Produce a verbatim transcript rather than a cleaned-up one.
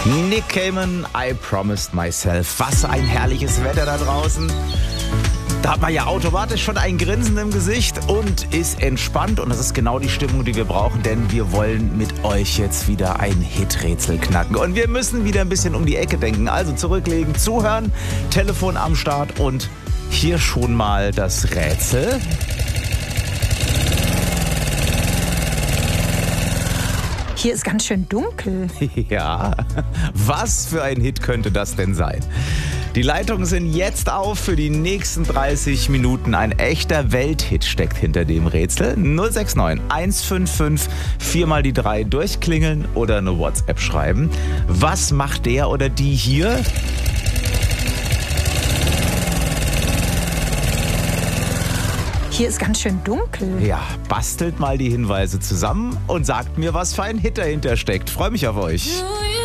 Nick Cayman, I Promised Myself. Was ein herrliches Wetter da draußen. Da hat man ja automatisch schon ein Grinsen im Gesicht und ist entspannt. Und das ist genau die Stimmung, die wir brauchen, denn wir wollen mit euch jetzt wieder ein Hit-Rätsel knacken. Und wir müssen wieder ein bisschen um die Ecke denken. Also zurücklegen, zuhören, Telefon am Start und hier schon mal das Rätsel. Hier ist ganz schön dunkel. Ja, was für ein Hit könnte das denn sein? Die Leitungen sind jetzt auf für die nächsten dreißig Minuten. Ein echter Welthit steckt hinter dem Rätsel. null sechs neun eins fünf fünf vier mal die drei durchklingeln oder eine WhatsApp schreiben. Was macht der oder die hier? Hier ist ganz schön dunkel. Ja, bastelt mal die Hinweise zusammen und sagt mir, was für ein Hit dahinter steckt. Freue mich auf euch.